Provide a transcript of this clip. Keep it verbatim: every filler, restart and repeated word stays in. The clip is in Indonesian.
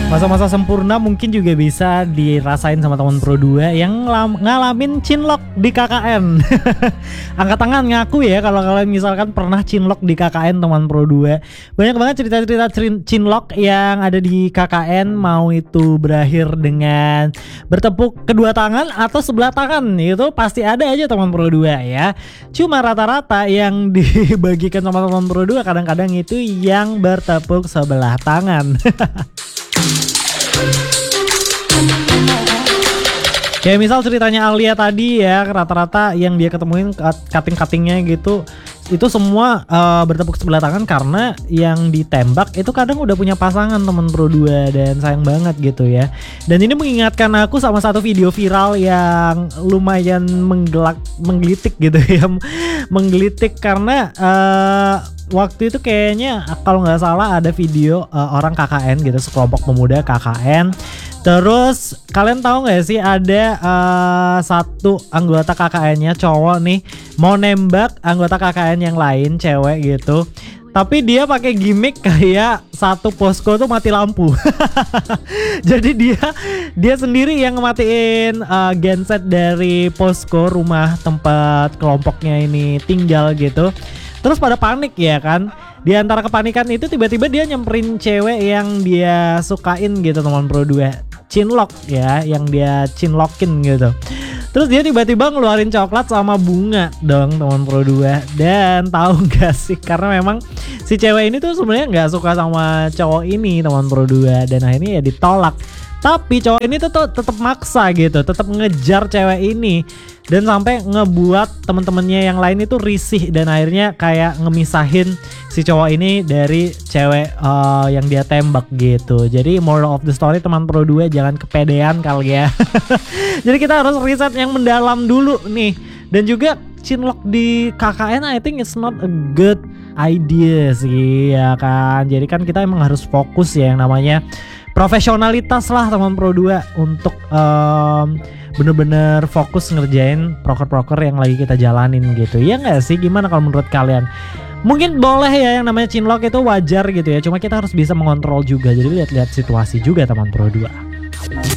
Masa-masa sempurna mungkin juga bisa dirasain sama teman Pro dua yang ngalamin chinlock di K K N. Angkat tangan ngaku ya kalau kalian misalkan pernah chinlock di K K N teman Pro dua. Banyak banget cerita-cerita chinlock yang ada di K K N, mau itu berakhir dengan bertepuk kedua tangan atau sebelah tangan, itu pasti ada aja teman Pro dua ya. Cuma rata-rata yang dibagikan sama teman Pro dua kadang-kadang itu yang bertepuk sebelah tangan. Kayak misal ceritanya Alia tadi ya, rata-rata yang dia ketemuin cutting-cuttingnya gitu itu semua uh, bertepuk sebelah tangan karena yang ditembak itu kadang udah punya pasangan temen Pro dua, dan sayang banget gitu ya. Dan ini mengingatkan aku sama satu video viral yang lumayan menggelak, menggelitik gitu ya, menggelitik karena uh, waktu itu kayaknya kalau nggak salah ada video uh, orang K K N gitu, sekelompok pemuda K K N. Terus kalian tahu nggak sih ada uh, satu anggota K K N-nya cowok nih mau nembak anggota K K N yang lain cewek gitu, tapi dia pakai gimmick kayak satu posko tuh mati lampu. Jadi dia dia sendiri yang ngematiin uh, genset dari posko rumah tempat kelompoknya ini tinggal gitu. Terus pada panik ya kan. Di antara kepanikan itu tiba-tiba dia nyemperin cewek yang dia sukain gitu teman Pro dua. Chinlock ya, yang dia chinlockin gitu. Terus dia tiba-tiba ngeluarin coklat sama bunga dong teman Pro dua. Dan tahu gak sih, karena memang si cewek ini tuh sebenarnya nggak suka sama cowok ini teman Pro dua, dan akhirnya ya ditolak. Tapi cowok ini tuh tetap maksa gitu, tetap ngejar cewek ini, dan sampai ngebuat temen-temennya yang lain itu risih, dan akhirnya kayak ngemisahin si cowok ini dari cewek uh, yang dia tembak gitu. Jadi moral of the story teman Pro dua, jangan kepedean kali ya. Jadi kita harus riset yang mendalam dulu nih. Dan juga chinlock di K K N I think it's not a good idea sih ya kan. Jadi kan kita emang harus fokus ya, yang namanya profesionalitas lah teman Pro dua, untuk um, bener-bener fokus ngerjain proker-proker yang lagi kita jalanin gitu. Ya nggak sih? Gimana kalau menurut kalian? Mungkin boleh ya, yang namanya chinlock itu wajar gitu ya, cuma kita harus bisa mengontrol juga. Jadi lihat-lihat situasi juga teman Pro dua.